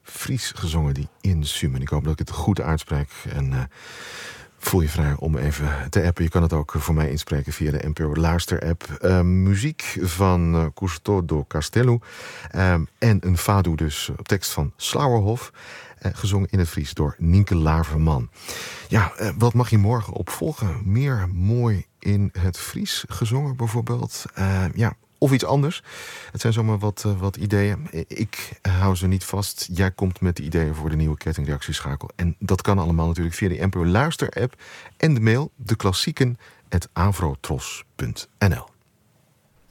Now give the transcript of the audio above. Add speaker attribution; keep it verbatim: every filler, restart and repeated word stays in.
Speaker 1: Fries gezongen, die Insumen. Ik hoop dat ik het goed uitspreek. En uh, voel je vrij om even te appen. Je kan het ook voor mij inspreken via de N P O Luister-app. Uh, muziek van uh, Cousteau do Castelo. Um, en een fado dus op tekst van Slauerhoff. Uh, gezongen in het Fries door Nienke Laverman. Ja, uh, wat mag je morgen opvolgen? Meer mooi in het Fries gezongen bijvoorbeeld. Uh, ja, of iets anders. Het zijn zomaar wat, uh, wat ideeën. Ik hou ze niet vast. Jij komt met de ideeën voor de nieuwe kettingreactieschakel. En dat kan allemaal natuurlijk via de N P O Luister-app en de mail de klassieken at avrotros punt n l.